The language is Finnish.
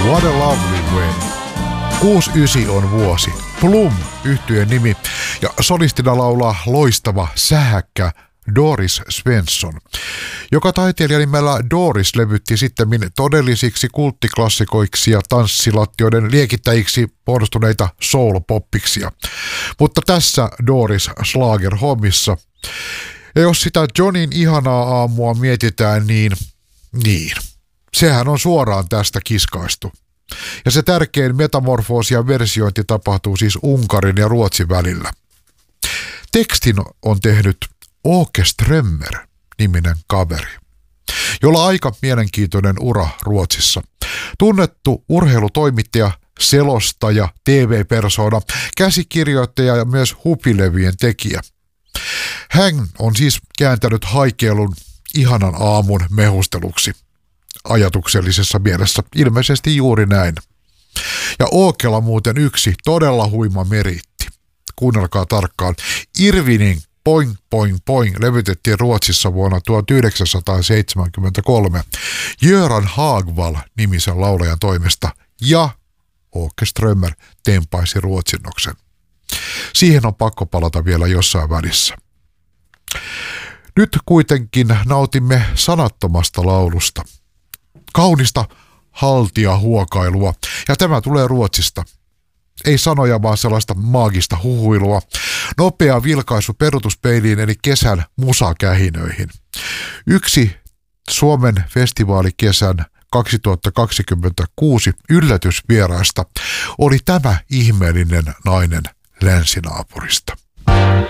What a Lovely Way. 69 on vuosi. Plum yhtyeen nimi ja solistina laulaa loistava sähäkkä Doris Svensson, joka taiteilijan nimellä Doris levytti sittemmin todellisiksi kulttiklassikoiksi ja tanssilattioiden liekittäjiksi muodostuneita soul-poppiksia. Mutta tässä Doris Schlager-hommissa. Ja jos sitä Johnin ihanaa aamua mietitään, niin sehän on suoraan tästä kiskaistu. Ja se tärkein metamorfoosi ja versiointi tapahtuu siis Unkarin ja Ruotsin välillä. Tekstin on tehnyt Åke Strömmer-niminen kaveri, jolla aika mielenkiintoinen ura Ruotsissa. Tunnettu urheilutoimittaja, selostaja, TV-persona, käsikirjoittaja ja myös hupilevyjen tekijä. Hän on siis kääntänyt haikeilun ihanan aamun mehusteluksi. Ajatuksellisessa mielessä ilmeisesti juuri näin. Ja Åkella muuten yksi todella huima meriitti. Kuunnelkaa tarkkaan. Irvinin Poing Poing Poing levytettiin Ruotsissa vuonna 1973 Göran Hagwall-nimisen laulajan toimesta ja Åke Strömmer tempaisi ruotsinnoksen. Siihen on pakko palata vielä jossain välissä. Nyt kuitenkin nautimme sanattomasta laulusta. Kaunista haltijahuokailua, ja tämä tulee Ruotsista. Ei sanoja, vaan sellaista maagista huhuilua. Nopea vilkaisu peruutuspeiliin eli kesän musakähinöihin. Yksi Suomen festivaalikesän 2026 yllätysvieraista oli tämä ihmeellinen nainen länsinaapurista.